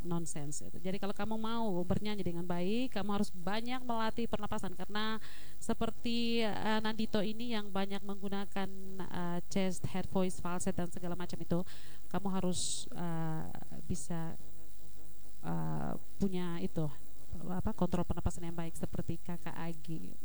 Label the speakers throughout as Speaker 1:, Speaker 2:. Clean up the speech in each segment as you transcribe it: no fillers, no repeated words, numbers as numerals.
Speaker 1: nonsense itu. Jadi kalau kamu mau bernyanyi dengan baik, kamu harus banyak melatih pernapasan karena seperti Nandito ini yang banyak menggunakan chest, head voice, falset dan segala macam itu, kamu harus bisa punya itu apa kontrol pernapasan yang baik seperti kakak Agi.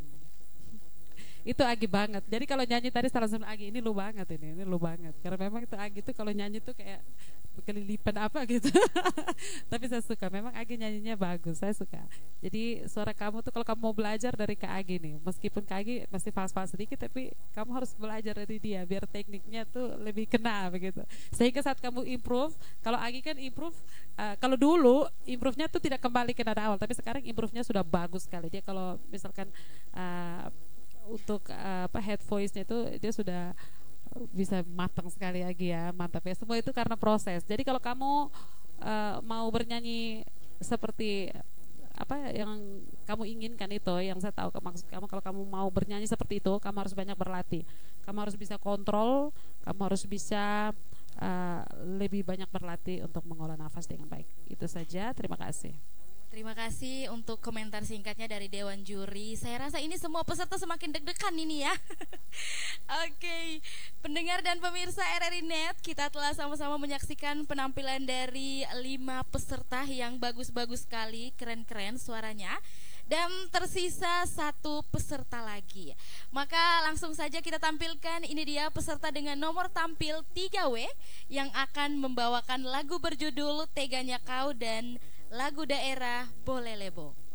Speaker 1: Itu Agi banget. Jadi kalau nyanyi tadi salah satu Agi ini lu banget ini lu banget. Karena memang itu Agi itu kalau nyanyi tuh kayak kelilipan apa gitu. Tapi saya suka. Memang Agi nyanyinya bagus. Saya suka. Jadi suara kamu tuh kalau kamu mau belajar dari Kak Agi nih, meskipun Kak Agi masih fals-fals sedikit, tapi kamu harus belajar dari dia biar tekniknya tuh lebih kena begitu. Sehingga saat kamu improve, kalau Agi kan improve, kalau dulu improve-nya tuh tidak kembali ke nada awal, tapi sekarang improve-nya sudah bagus sekali. Dia kalau misalkan untuk apa head voice-nya itu dia sudah bisa matang sekali lagi ya, mantap ya. Semua itu karena proses. Jadi kalau kamu mau bernyanyi seperti apa yang kamu inginkan itu, yang saya tahu maksud kamu, kalau kamu mau bernyanyi seperti itu, kamu harus banyak berlatih. Kamu harus bisa kontrol, kamu harus bisa lebih banyak berlatih untuk mengolah nafas dengan baik. Itu saja. Terima kasih.
Speaker 2: Terima kasih untuk komentar singkatnya dari Dewan Juri. Saya rasa ini semua peserta semakin deg-degan ini ya. Oke, pendengar dan pemirsa RRI Net, kita telah sama-sama menyaksikan penampilan dari 5 peserta yang bagus-bagus sekali, keren-keren suaranya. Dan tersisa 1 peserta lagi. Maka langsung saja kita tampilkan, ini dia peserta dengan nomor tampil 3W yang akan membawakan lagu berjudul Teganya Kau dan lagu daerah Boleh Lebo.